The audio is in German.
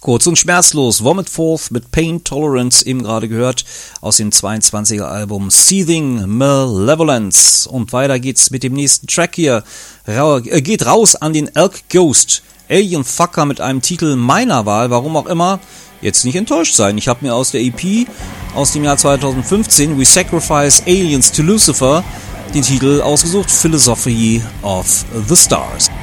Kurz und schmerzlos, Vomit Forth mit Pain Tolerance, eben gerade gehört, aus dem 22er Album Seething Malevolence. Und weiter geht's mit dem nächsten Track hier. Geht raus an den Elk Ghost, Alien Fucker mit einem Titel meiner Wahl, warum auch immer. Jetzt nicht enttäuscht sein, ich habe mir aus der EP aus dem Jahr 2015, We Sacrifice Aliens to Lucifer, den Titel ausgesucht, Philosophy of the Stars.